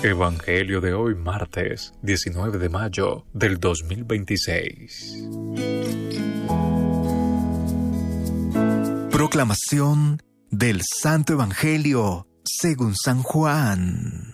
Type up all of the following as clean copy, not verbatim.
Evangelio de hoy, martes 19 de mayo del 2026. Proclamación del Santo Evangelio según San Juan.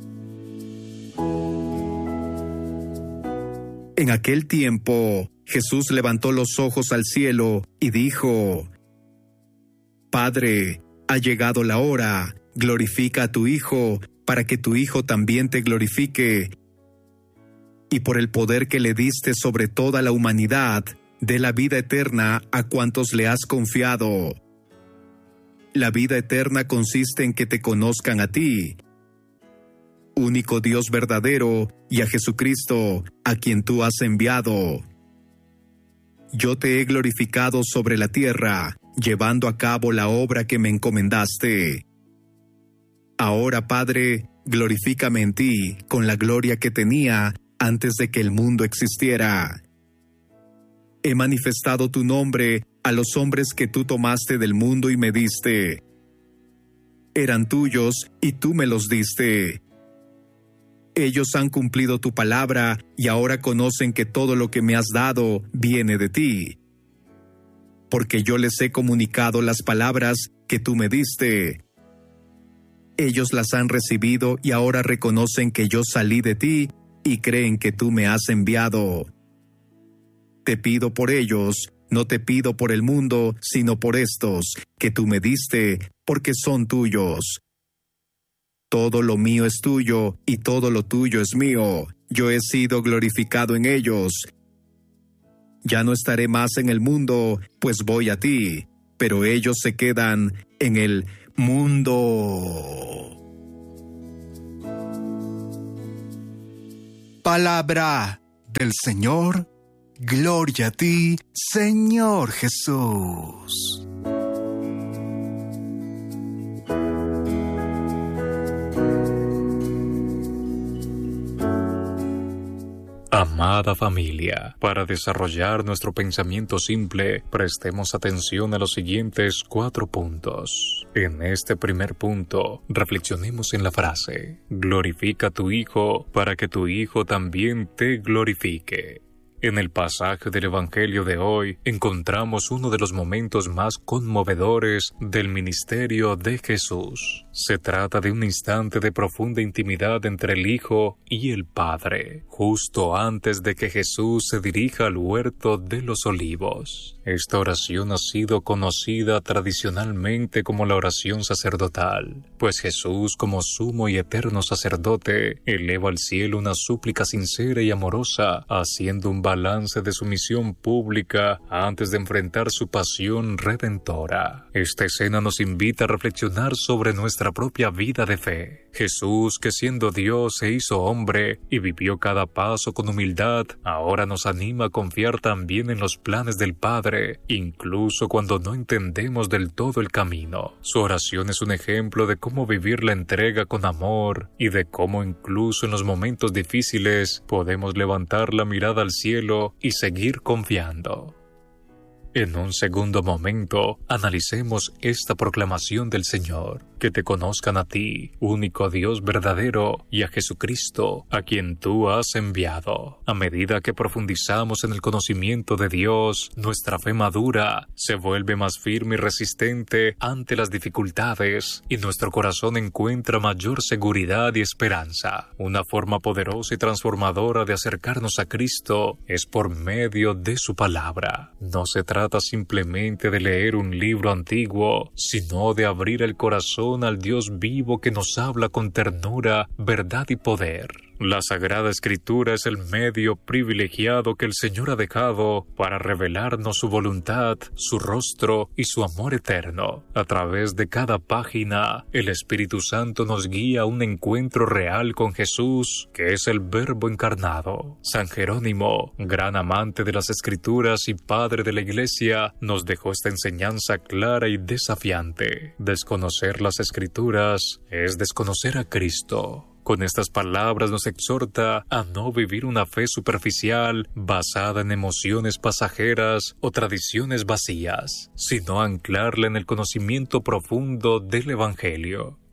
En aquel tiempo, Jesús levantó los ojos al cielo y dijo: Padre, ha llegado la hora, glorifica a tu Hijo, para que tu Hijo también te glorifique. Y por el poder que le diste sobre toda la humanidad, dé la vida eterna a cuantos le has confiado. La vida eterna consiste en que te conozcan a ti, único Dios verdadero, y a Jesucristo, a quien tú has enviado. Yo te he glorificado sobre la tierra, llevando a cabo la obra que me encomendaste. Ahora, Padre, glorifícame en ti con la gloria que tenía antes de que el mundo existiera. He manifestado tu nombre a los hombres que tú tomaste del mundo y me diste. Eran tuyos y tú me los diste. Ellos han cumplido tu palabra y ahora conocen que todo lo que me has dado viene de ti. Porque yo les he comunicado las palabras que tú me diste. Ellos las han recibido y ahora reconocen que yo salí de ti y creen que tú me has enviado. Te pido por ellos, no te pido por el mundo, sino por estos, que tú me diste, porque son tuyos. Todo lo mío es tuyo y todo lo tuyo es mío. Yo he sido glorificado en ellos. Ya no estaré más en el mundo, pues voy a ti, pero ellos se quedan en el mundo. Palabra del Señor. Gloria a ti, Señor Jesús. Amada familia, para desarrollar nuestro pensamiento simple, prestemos atención a los siguientes 4 puntos. En este primer punto, reflexionemos en la frase: glorifica a tu Hijo, para que tu Hijo también te glorifique. En el pasaje del Evangelio de hoy encontramos uno de los momentos más conmovedores del ministerio de Jesús. Se trata de un instante de profunda intimidad entre el Hijo y el Padre, justo antes de que Jesús se dirija al huerto de los Olivos. Esta oración ha sido conocida tradicionalmente como la oración sacerdotal, pues Jesús, como sumo y eterno sacerdote, eleva al cielo una súplica sincera y amorosa, haciendo un balance de su misión pública antes de enfrentar su pasión redentora. Esta escena nos invita a reflexionar sobre nuestra propia vida de fe. Jesús, que siendo Dios se hizo hombre y vivió cada paso con humildad, ahora nos anima a confiar también en los planes del Padre, incluso cuando no entendemos del todo el camino. Su oración es un ejemplo de cómo vivir la entrega con amor y de cómo incluso en los momentos difíciles podemos levantar la mirada al cielo y seguir confiando. En un segundo momento, analicemos esta proclamación del Señor: que te conozcan a ti, único Dios verdadero, y a Jesucristo, a quien tú has enviado. A medida que profundizamos en el conocimiento de Dios, nuestra fe madura, se vuelve más firme y resistente ante las dificultades, y nuestro corazón encuentra mayor seguridad y esperanza. Una forma poderosa y transformadora de acercarnos a Cristo es por medio de su palabra. No se trata simplemente de leer un libro antiguo, sino de abrir el corazón al Dios vivo que nos habla con ternura, verdad y poder. La Sagrada Escritura es el medio privilegiado que el Señor ha dejado para revelarnos su voluntad, su rostro y su amor eterno. A través de cada página, el Espíritu Santo nos guía a un encuentro real con Jesús, que es el Verbo encarnado. San Jerónimo, gran amante de las Escrituras y padre de la Iglesia, nos dejó esta enseñanza clara y desafiante. Desconocer las Escrituras es desconocer a Cristo. Con estas palabras nos exhorta a no vivir una fe superficial basada en emociones pasajeras o tradiciones vacías, sino a anclarla en el conocimiento profundo del Evangelio.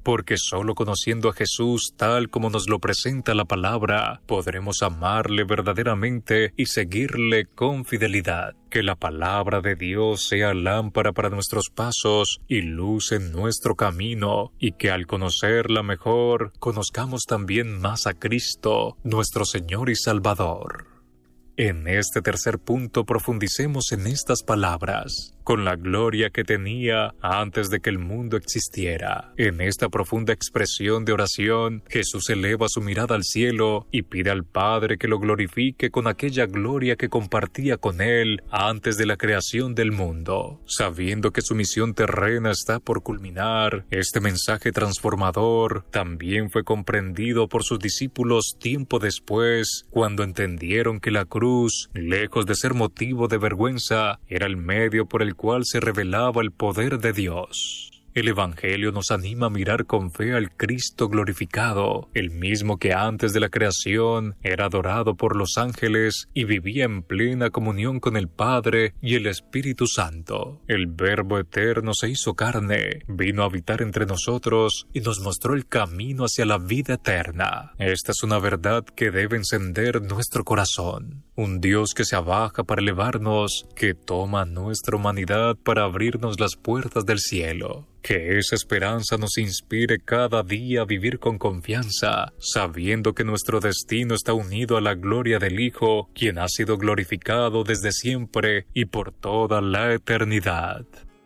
porque solo conociendo a Jesús tal como nos lo presenta la palabra, podremos amarle verdaderamente y seguirle con fidelidad. Que la palabra de Dios sea lámpara para nuestros pasos y luz en nuestro camino, y que al conocerla mejor, conozcamos también más a Cristo, nuestro Señor y Salvador. En este tercer punto profundicemos en estas palabras, con la gloria que tenía antes de que el mundo existiera. En esta profunda expresión de oración, Jesús eleva su mirada al cielo y pide al Padre que lo glorifique con aquella gloria que compartía con Él antes de la creación del mundo. Sabiendo que su misión terrena está por culminar, este mensaje transformador también fue comprendido por sus discípulos tiempo después, cuando entendieron que la cruz, lejos de ser motivo de vergüenza, era el medio por el cual se revelaba el poder de Dios. El Evangelio nos anima a mirar con fe al Cristo glorificado, el mismo que antes de la creación era adorado por los ángeles y vivía en plena comunión con el Padre y el Espíritu Santo. El Verbo eterno se hizo carne, vino a habitar entre nosotros y nos mostró el camino hacia la vida eterna. Esta es una verdad que debe encender nuestro corazón. Un Dios que se abaja para elevarnos, que toma nuestra humanidad para abrirnos las puertas del cielo. Que esa esperanza nos inspire cada día a vivir con confianza, sabiendo que nuestro destino está unido a la gloria del Hijo, quien ha sido glorificado desde siempre y por toda la eternidad.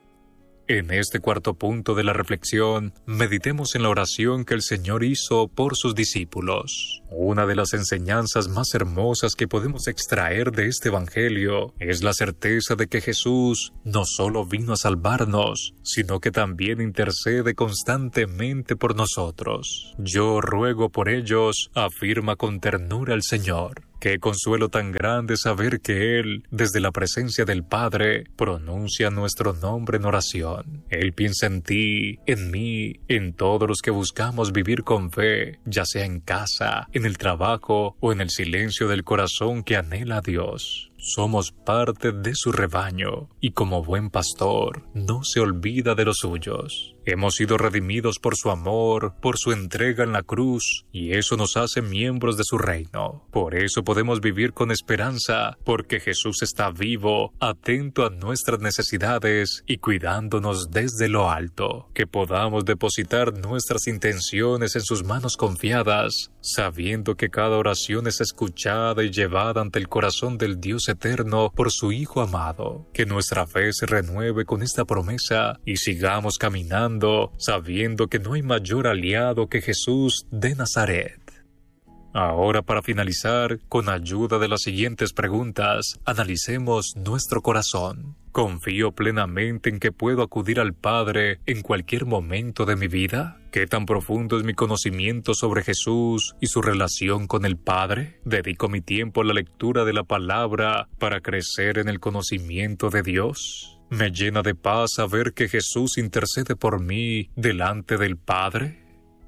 En este cuarto punto de la reflexión, meditemos en la oración que el Señor hizo por sus discípulos. Una de las enseñanzas más hermosas que podemos extraer de este Evangelio es la certeza de que Jesús no solo vino a salvarnos, sino que también intercede constantemente por nosotros. Yo ruego por ellos, afirma con ternura el Señor. Qué consuelo tan grande saber que Él, desde la presencia del Padre, pronuncia nuestro nombre en oración. Él piensa en ti, en mí, en todos los que buscamos vivir con fe, ya sea en casa, en el trabajo o en el silencio del corazón que anhela a Dios. Somos parte de su rebaño, y como buen pastor, no se olvida de los suyos. Hemos sido redimidos por su amor, por su entrega en la cruz, y eso nos hace miembros de su reino. Por eso podemos vivir con esperanza, porque Jesús está vivo, atento a nuestras necesidades y cuidándonos desde lo alto. Que podamos depositar nuestras intenciones en sus manos confiadas, sabiendo que cada oración es escuchada y llevada ante el corazón del Dios eterno por su Hijo amado. Que nuestra fe se renueve con esta promesa y sigamos caminando sabiendo que no hay mayor aliado que Jesús de Nazaret. Ahora, para finalizar, con ayuda de las siguientes preguntas, analicemos nuestro corazón. ¿Confío plenamente en que puedo acudir al Padre en cualquier momento de mi vida? ¿Qué tan profundo es mi conocimiento sobre Jesús y su relación con el Padre? ¿Dedico mi tiempo a la lectura de la palabra para crecer en el conocimiento de Dios? ¿Me llena de paz saber que Jesús intercede por mí delante del Padre?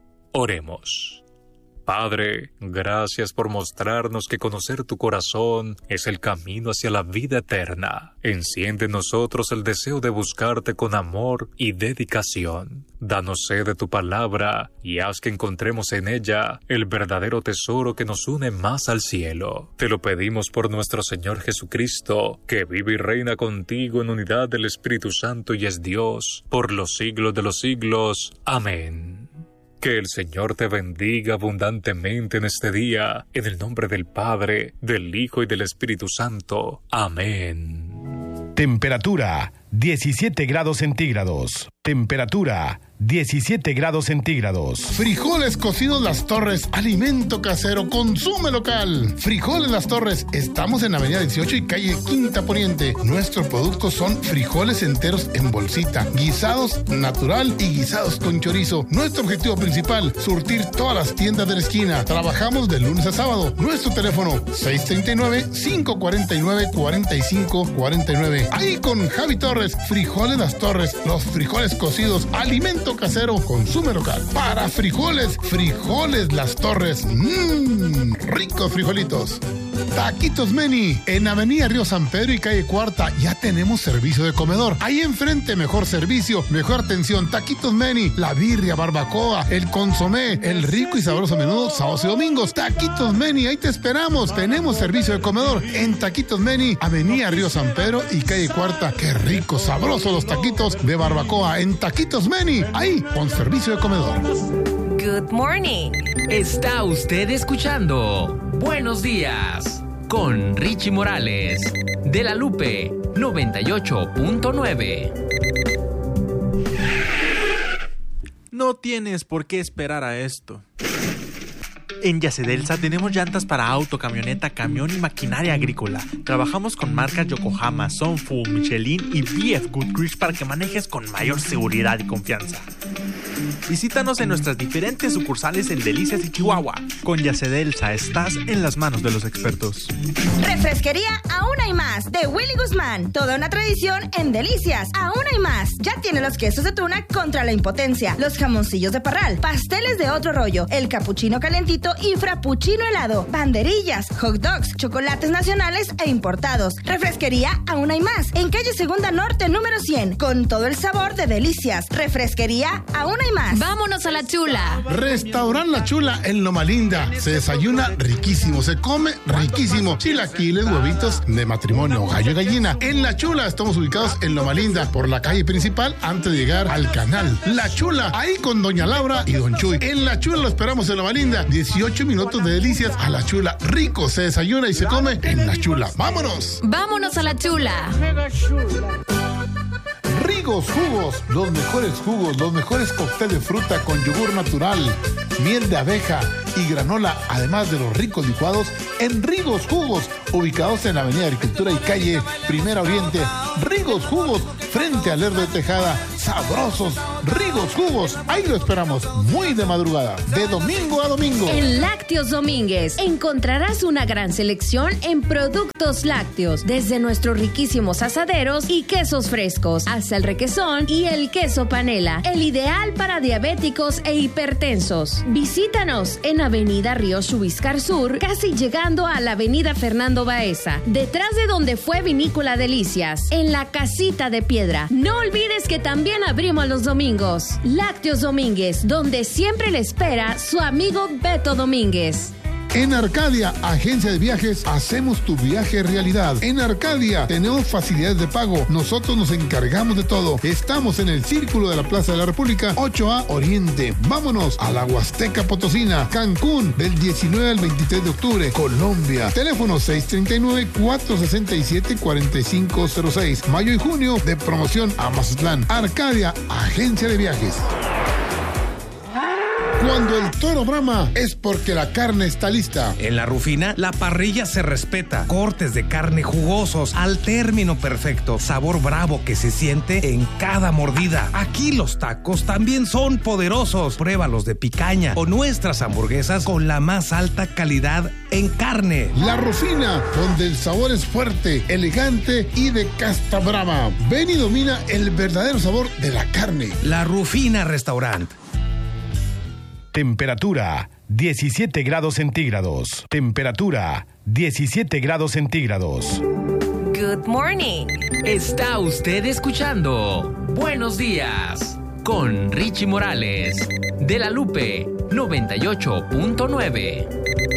Oremos. Padre, gracias por mostrarnos que conocer tu corazón es el camino hacia la vida eterna. Enciende en nosotros el deseo de buscarte con amor y dedicación. Danos sed de tu palabra y haz que encontremos en ella el verdadero tesoro que nos une más al cielo. Te lo pedimos por nuestro Señor Jesucristo, que vive y reina contigo en unidad del Espíritu Santo y es Dios, por los siglos de los siglos. Amén. Que el Señor te bendiga abundantemente en este día, en el nombre del Padre, del Hijo y del Espíritu Santo. Amén. Temperatura 17 grados centígrados. Temperatura 17 grados centígrados. Frijoles cocidos Las Torres, alimento casero, consume local. Frijoles Las Torres, estamos en Avenida 18 y calle Quinta Poniente. Nuestros productos son frijoles enteros en bolsita, guisados natural y guisados con chorizo. Nuestro objetivo principal, surtir todas las tiendas de la esquina. Trabajamos de lunes a sábado. Nuestro teléfono 639-549-4549. Ahí con Javi Torres, Frijoles Las Torres, los frijoles cocidos, alimento casero, consume local. Para frijoles Las Torres, ricos frijolitos. Taquitos Meni, en Avenida Río San Pedro y calle Cuarta, ya tenemos servicio de comedor. Ahí enfrente, mejor servicio, mejor atención. Taquitos Meni, la birria, barbacoa, el consomé, el rico y sabroso menudo, sábados y domingos. Taquitos Meni, ahí te esperamos. Tenemos servicio de comedor en Taquitos Meni, Avenida Río San Pedro y calle Cuarta. Qué rico, sabroso los taquitos de barbacoa en Taquitos Meni, ahí con servicio de comedor. Good morning. Está usted escuchando Buenos Días con Richie Morales de La Lupe 98.9. No tienes por qué esperar a esto. En Yacedelsa tenemos llantas para auto, camioneta, camión y maquinaria agrícola. Trabajamos con marcas Yokohama, Sunfu, Michelin y BF Goodrich para que manejes con mayor seguridad y confianza. Visítanos en nuestras diferentes sucursales en Delicias y Chihuahua. Con Yacedelsa estás en las manos de los expertos. Refresquería Aún Hay Más de Willy Guzmán. Toda una tradición en Delicias. Aún hay más. Ya tiene los quesos de tuna contra la impotencia, los jamoncillos de parral, pasteles de otro rollo, el capuchino calentito y frappuccino helado, banderillas, hot dogs, chocolates nacionales e importados. Refresquería Aún Hay Más en calle Segunda Norte número 100, con todo el sabor de Delicias. Refresquería Aún Hay Más. Vámonos a La Chula. Restaurant La Chula en Loma Linda. Se desayuna riquísimo, se come riquísimo. Chilaquiles, huevitos de matrimonio, gallo y gallina. En La Chula estamos ubicados en Loma Linda, por la calle principal antes de llegar al canal. La Chula, ahí con Doña Laura y Don Chuy. En La Chula lo esperamos en Loma Linda. 18 minutos de Delicias a La Chula. Rico, se desayuna y se come en La Chula. ¡Vámonos! Vámonos a La Chula. Rigos Jugos, los mejores cócteles de fruta con yogur natural, miel de abeja y granola, además de los ricos licuados en Rigos Jugos, ubicados en la Avenida Agricultura y calle Primera Oriente. Rigos Jugos, frente al Lerdo de Tejada, sabrosos Rigos Jugos, ahí lo esperamos, muy de madrugada, de domingo a domingo. En Lácteos Domínguez encontrarás una gran selección en productos lácteos, desde nuestros riquísimos asaderos y quesos frescos, hasta el requesón y el queso panela, el ideal para diabéticos e hipertensos. Visítanos en Avenida Río Chubiscar Sur, casi llegando a la Avenida Fernando Baeza, detrás de donde fue Vinícola Delicias, en la Casita de Piedra. No olvides que también abrimos los domingos. Lácteos Domínguez, donde siempre le espera su amigo Beto Domínguez. En Arcadia, agencia de viajes, hacemos tu viaje realidad. En Arcadia tenemos facilidades de pago. Nosotros nos encargamos de todo. Estamos en el Círculo de la Plaza de la República, 8A Oriente. Vámonos a la Huasteca Potosina, Cancún, del 19 al 23 de octubre. Colombia, teléfono 639-467-4506. Mayo y junio de promoción a Mazatlán. Arcadia, agencia de viajes. Cuando el toro brama es porque la carne está lista. En La Rufina, la parrilla se respeta. Cortes de carne jugosos al término perfecto. Sabor bravo que se siente en cada mordida. Aquí los tacos también son poderosos. Pruébalos de picaña o nuestras hamburguesas con la más alta calidad en carne. La Rufina, donde el sabor es fuerte, elegante y de casta brava. Ven y domina el verdadero sabor de la carne. La Rufina Restaurant. Temperatura 17 grados centígrados. Temperatura 17 grados centígrados. Good morning. Está usted escuchando Buenos Días con Richie Morales de La Lupe 98.9.